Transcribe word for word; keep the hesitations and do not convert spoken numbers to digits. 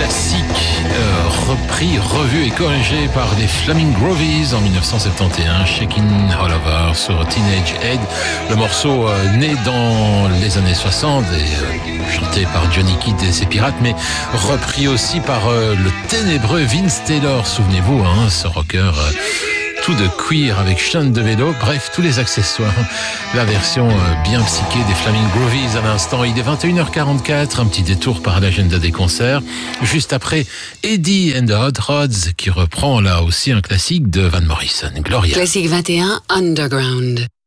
classique euh, repris, revu et corrigé par les Flaming Grovies en dix-neuf cent soixante et onze, Shakin' All Over sur Teenage Head. Le morceau euh, né dans les années soixante et euh, chanté par Johnny Kidd et ses Pirates, mais repris aussi par euh, le ténébreux Vince Taylor. Souvenez-vous, hein, ce rocker euh, tout de cuir avec chaîne de vélo, bref, tous les accessoires. La version euh, bien psyché des Flaming Grovies à l'instant. Il est vingt et une heures quarante-quatre, un petit détour par l'agenda des concerts. Juste après, Eddie and the Hot Rods qui reprend là aussi un classique de Van Morrison, Gloria. Classique vingt et un, Underground.